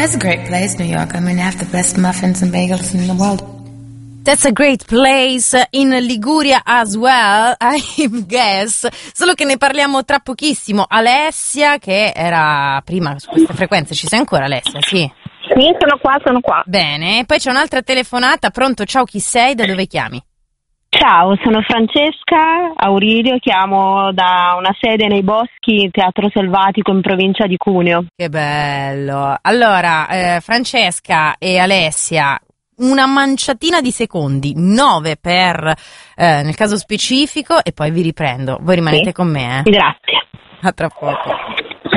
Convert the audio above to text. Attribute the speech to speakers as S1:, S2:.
S1: That's a great place, New York. I mean, they have the best muffins and bagels in the world.
S2: That's a great place in Liguria as well, I guess. Solo che ne parliamo tra pochissimo. Alessia, che era prima su queste frequenze, ci sei ancora, Alessia? Sì.
S3: Sì, sono qua.
S2: Bene, poi c'è un'altra telefonata. Pronto, ciao, chi sei? Da dove chiami?
S3: Ciao, sono Francesca Aurilio, chiamo da una sede nei Boschi, Teatro Selvatico in provincia di Cuneo.
S2: Che bello. Allora, Francesca e Alessia, una manciatina di secondi, 9 per nel caso specifico, e poi vi riprendo. Voi rimanete con me,
S3: Grazie.
S2: A tra poco.